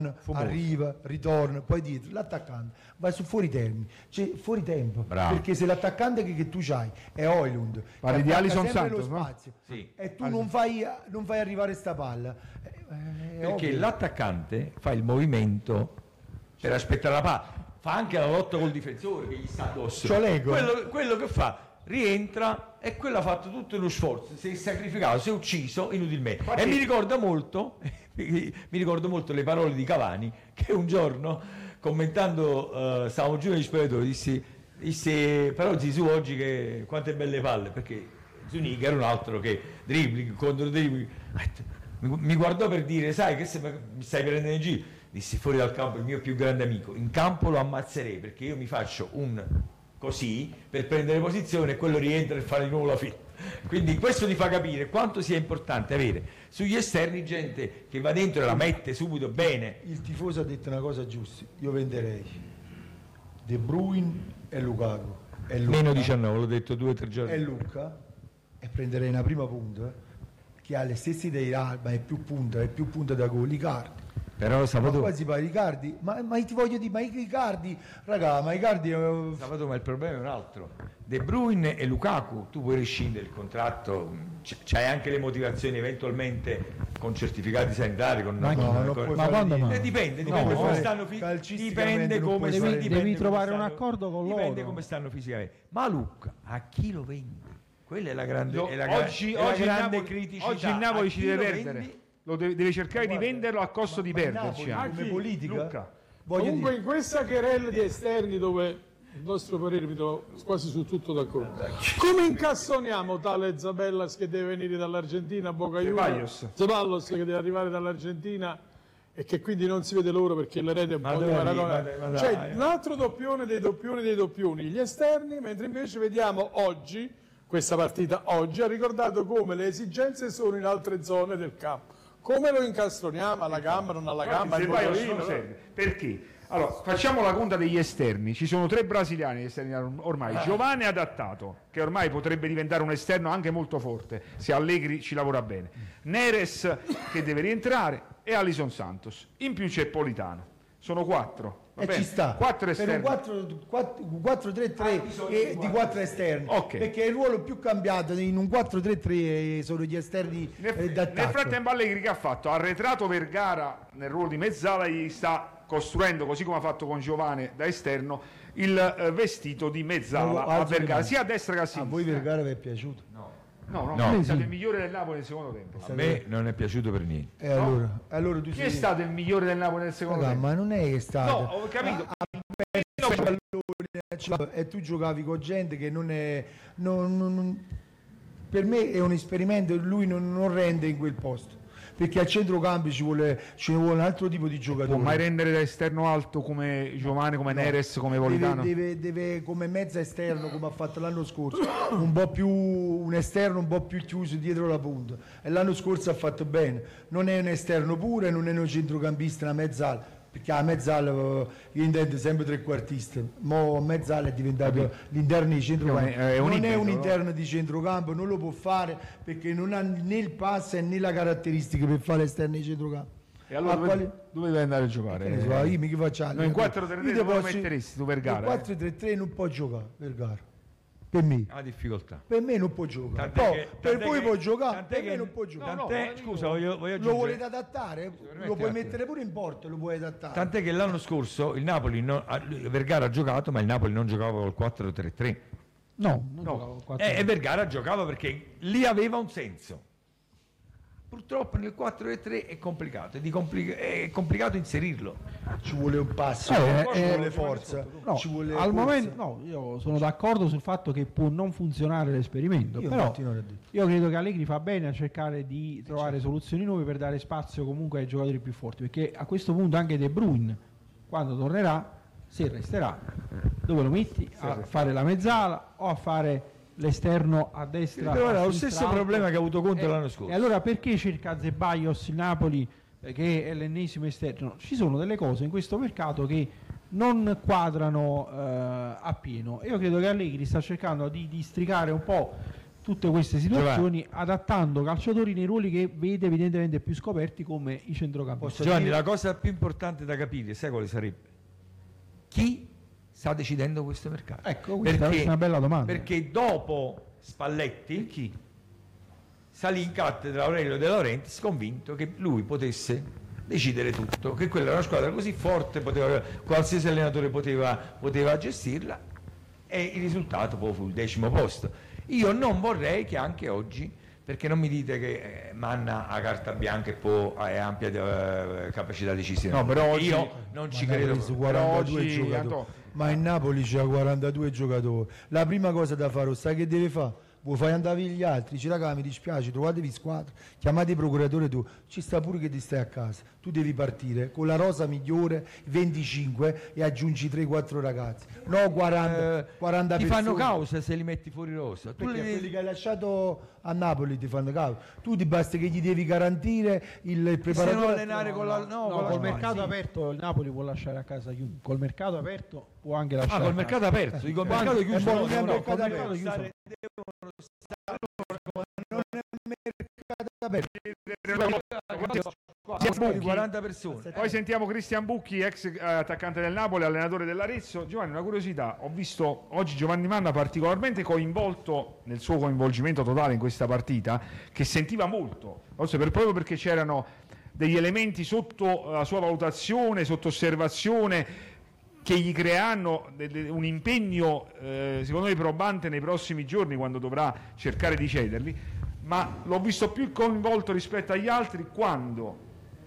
arriva, ritorna, poi dietro l'attaccante va su fuori termini, cioè fuori tempo. Bravo. Perché se l'attaccante che tu c'hai è Højlund, parli di Alisson sempre Santos, lo spazio, no? Sì. e tu non fai arrivare sta palla, Perché ovvio. l'attaccante fa il movimento per aspettare la palla, fa anche la lotta col difensore che gli sta addosso. Quello che fa, rientra, e quello ha fatto tutto uno sforzo, si è sacrificato, si è ucciso inutilmente. E mi ricorda molto le parole di Cavani, che un giorno commentando stavamo giù negli spogliatoi, disse però Zizou oggi che quante belle palle, perché Zuniga era un altro che dribbling contro dribbling, mi guardò per dire sai che mi stai prendendo in giro, dissi fuori dal campo il mio più grande amico, in campo lo ammazzerei perché io mi faccio un così per prendere posizione e quello rientra e fa di nuovo la fine. Quindi questo ti fa capire quanto sia importante avere sugli esterni gente che va dentro e la mette subito bene. Il tifoso ha detto una cosa giusta, io venderei De Bruyne e Lukaku e Luca, Meno 19, l'ho detto 2 o 3 giorni. e Luca, e prenderei una prima punta che ha le stesse idee ma è più punta da gol Icardi. Però Ma quasi poi Icardi, ma ti voglio dire, ma Icardi, raga, ma Icardi ma il problema è un altro. De Bruyne e Lukaku, tu puoi rescindere il contratto, c'hai anche le motivazioni eventualmente con certificati sanitari, dipende come stanno dipende come devi trovare un accordo con loro. Dipende come stanno fisicamente. Ma Luca, a chi lo vendi? Quella è la grande, oggi criticità. Oggi il Napoli ci deve perdere. Deve cercare di venderlo a costo di perderci. Come politica, Luca. Comunque in questa querela di esterni dove il vostro parere mi trovo quasi su tutto d'accordo, come incassoniamo tale Zabellas che deve venire dall'Argentina, Ceballos che deve arrivare dall'Argentina e che quindi non si vede loro perché l'erede è un po' di Maradona, cioè un altro doppione dei doppioni, gli esterni, mentre invece vediamo oggi questa partita oggi ha ricordato come le esigenze sono in altre zone del campo. Come lo incastroniamo alla gamba, non alla gamba? Perché? Allora, facciamo la conta degli esterni. Ci sono 3 brasiliani esterni ormai. Giovane adattato, che ormai potrebbe diventare un esterno anche molto forte, se Allegri ci lavora bene. Neres, che deve rientrare, e Alisson Santos. In più c'è Politano. Sono 4. E ci sta 4 esterni. Per un 4-3-3 e di 4 esterni, perché il ruolo più cambiato in un 4-3-3 sono gli esterni d'attacco. Nel frattempo Allegri che ha fatto? Ha arretrato Vergara nel ruolo di mezzala, gli sta costruendo, così come ha fatto con Giovane da esterno, il vestito di mezzala a Vergara, sia a destra che a sinistra. A voi Vergara vi è piaciuto? No, è stato il migliore del Napoli nel secondo tempo. A me non è piaciuto per niente. Allora chi è stato il migliore del Napoli nel secondo tempo? Ma non è che è stato. No, ho capito. E tu giocavi con gente che non è. Per me è un esperimento, lui non rende in quel posto. Perché al centrocampo ci vuole un altro tipo di giocatore. Può mai rendere da esterno alto come Giovane, come Neres, come Politano? Deve come mezza esterno, come ha fatto l'anno scorso, un esterno un po' più chiuso dietro la punta. E l'anno scorso ha fatto bene. Non è un esterno pure, non è un centrocampista, una mezzala. Perché a mezzala io intendo sempre trequartista, mo mezzala è diventato l'interno di centrocampo, non è un interno di centrocampo, non lo può fare perché non ha né il passo né la caratteristica per fare l'esterno di centrocampo. E allora dove devi andare a giocare? Io mi faccio in 4-3-3 dove metteresti tu Vergara? In 4-3-3 non può giocare Vergara. Per me ha difficoltà. Per me non può giocare. Per voi può giocare, per me non può giocare. Scusa, voglio aggiungere. Lo volete adattare? Lo puoi mettere pure in porta, lo puoi adattare. Tant'è che l'anno scorso il Napoli Vergara ha giocato, ma il Napoli non giocava col 4-3-3. No, non giocava col 4-3-3. E Vergara giocava perché lì aveva un senso. Purtroppo nel 4-3 è complicato, è complicato inserirlo. Ci vuole un passo, ci vuole forza. Ci vuole al momento io sono d'accordo sul fatto che può non funzionare l'esperimento, però io credo che Allegri fa bene a cercare di trovare soluzioni nuove per dare spazio comunque ai giocatori più forti, perché a questo punto anche De Bruyne, quando tornerà, se resterà, dove lo metti? A fare la mezzala o a fare l'esterno a destra? Però lo stesso problema che ha avuto Conte l'anno scorso. E allora perché cerca Ceballos il Napoli, che è l'ennesimo esterno? Ci sono delle cose in questo mercato che non quadrano a pieno. Io credo che Allegri sta cercando di districare un po' tutte queste situazioni, adattando calciatori nei ruoli che vede evidentemente più scoperti, come i centrocampisti. Giovanni, la cosa più importante da capire, sai quale sarebbe? Chi sta decidendo questo mercato? Ecco, questa è una bella domanda. Perché dopo Spalletti, chi salì in cattedra Aurelio De Laurentiis, convinto che lui potesse decidere tutto, che quella era una squadra così forte, qualsiasi allenatore poteva gestirla, e il risultato poi fu il 10° posto. Io non vorrei che anche oggi, perché non mi dite che Manna ha carta bianca e poi ha ampia capacità decisiva. No, però oggi, io non ci credo. Su 42 giocatori. Ma in Napoli c'ha 42 giocatori. La prima cosa da fare, sai che deve fare? Vuoi fai andare via gli altri? Dici raga, mi dispiace, trovatevi squadra, chiamate il procuratore tu, ci sta pure che ti stai a casa. Tu devi partire con la rosa migliore, 25, e aggiungi 3-4 ragazzi. No 40 ti persone. Fanno causa se li metti fuori rosa. Perché quelli che hai lasciato a Napoli ti fanno causa. Tu ti basta che gli devi garantire il preparatore. Se non allenare con la col mercato aperto il Napoli può lasciare a casa chiunque. Col mercato aperto può anche lasciare. Col mercato aperto, col mercato chiuso. Non è mercato aperto. Di 40 persone. Poi sentiamo Cristian Bucchi, ex attaccante del Napoli, allenatore dell'Arezzo. Giovanni, una curiosità: ho visto oggi Giovanni Manna particolarmente coinvolto nel suo coinvolgimento totale in questa partita, che sentiva molto, forse proprio perché c'erano degli elementi sotto la sua valutazione, sotto osservazione, che gli creano un impegno secondo me probante nei prossimi giorni, quando dovrà cercare di cederli. Ma l'ho visto più coinvolto rispetto agli altri quando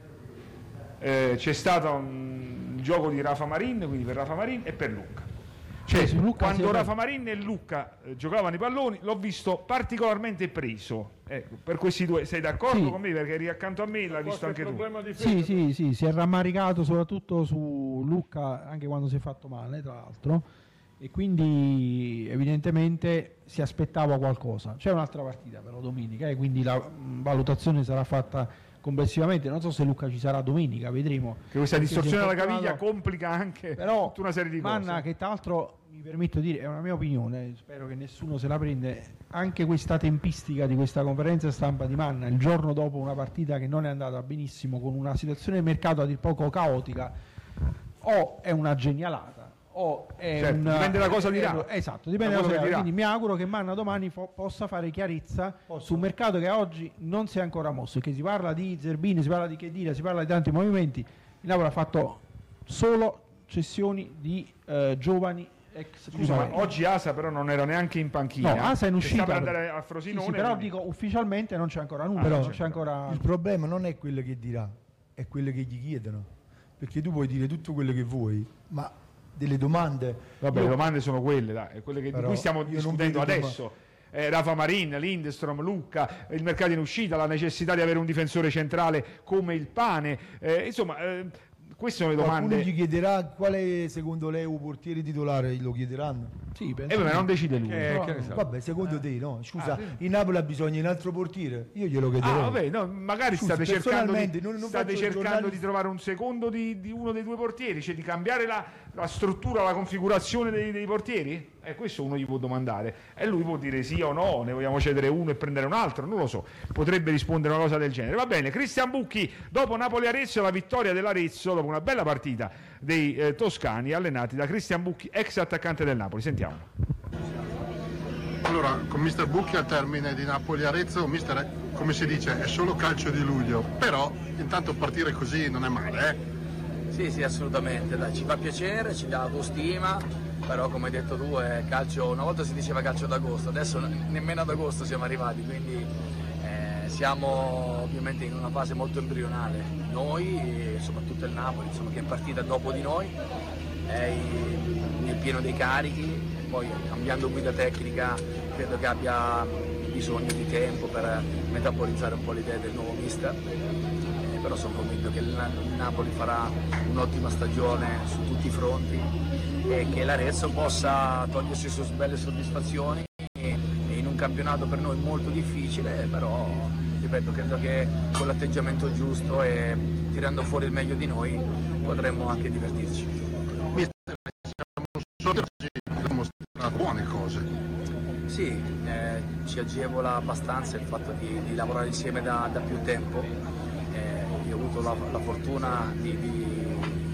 c'è stato un gioco di Rafa Marin, quindi per Rafa Marin e per Lucca. Cioè, quando Rafa Marin e Lucca giocavano i palloni, l'ho visto particolarmente preso. Ecco, per questi due sei d'accordo con me? Perché eri accanto a me, l'hai visto anche tu. Sì, si è rammaricato soprattutto su Lucca, anche quando si è fatto male, tra l'altro, e quindi evidentemente si aspettava qualcosa. C'è un'altra partita però domenica, e quindi la valutazione sarà fatta complessivamente. Non so se Lucca ci sarà domenica, vedremo. Che questa distorsione alla caviglia complica anche però tutta una serie di cose. Manna, che tra l'altro mi permetto di dire, è una mia opinione, spero che nessuno se la prende, anche questa tempistica di questa conferenza stampa di Manna, il giorno dopo una partita che non è andata benissimo, con una situazione del mercato a dir poco caotica, o è una genialata, o è dipende da cosa dirà. Esatto, dipende da cosa dirà. Quindi mi auguro che Manna domani possa fare chiarezza su un mercato che oggi non si è ancora mosso, che si parla di Zerbini, si parla di Khedira, si parla di tanti movimenti. Il Napoli ha fatto solo cessioni di giovani ex. Scusa, ma oggi Asa però non era neanche in panchina. No, Asa è in uscita per andare a Frosinone. Sì, però dico, ufficialmente non c'è ancora nulla. C'è ancora... Il problema non è quello che dirà, è quello che gli chiedono. Perché tu puoi dire tutto quello che vuoi, ma delle domande. Vabbè, le domande sono quelle, dai, quelle che di cui stiamo discutendo adesso. Rafa Marin, Lindstrom, Lucca, il mercato in uscita, la necessità di avere un difensore centrale come il Pane, insomma, queste sono le domande. Qualcuno gli chiederà quale secondo lei un portiere titolare, lo chiederanno? Sì, ma non decide lui. Vabbè, secondo te no? Scusa, il Napoli ha bisogno di un altro portiere? Io glielo chiederei. Vabbè, no, magari state cercando di trovare un secondo di uno dei due portieri, cioè di cambiare la struttura, la configurazione dei portieri? Questo uno gli può domandare e lui può dire sì o no, ne vogliamo cedere uno e prendere un altro, non lo so, potrebbe rispondere una cosa del genere. Va bene, Cristian Bucchi, dopo Napoli-Arezzo, la vittoria dell'Arezzo, dopo una bella partita dei toscani allenati da Cristian Bucchi, ex attaccante del Napoli. Sentiamo. Allora, con mister Bucchi al termine di Napoli-Arezzo, mister, come si dice, è solo calcio di luglio, però intanto partire così non è male, Sì, assolutamente, dai, ci fa piacere, ci dà autostima, però come hai detto tu è calcio, una volta si diceva calcio d'agosto, adesso nemmeno ad agosto siamo arrivati, quindi siamo ovviamente in una fase molto embrionale, noi e soprattutto il Napoli, insomma, che è partita dopo di noi, è nel pieno dei carichi, poi cambiando guida tecnica credo che abbia bisogno di tempo per metabolizzare un po' l'idea del nuovo mister. Però sono convinto che il Napoli farà un'ottima stagione su tutti i fronti e che l'Arezzo possa togliersi su belle soddisfazioni in un campionato per noi molto difficile, però ripeto, credo che con l'atteggiamento giusto e tirando fuori il meglio di noi potremmo anche divertirci. Mister, siamo solo oggi, abbiamo mostrato buone cose. Sì, ci agevola abbastanza il fatto di lavorare insieme da più tempo. Io ho avuto la fortuna di